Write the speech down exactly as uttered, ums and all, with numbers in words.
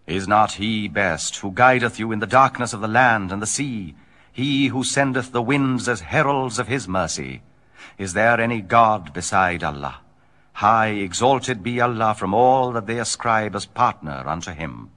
Is not he best who guideth you in the darkness of the land and the sea, he who sendeth the winds as heralds of his mercy? Is there any God beside Allah? High exalted be Allah from all that they ascribe as partner unto him.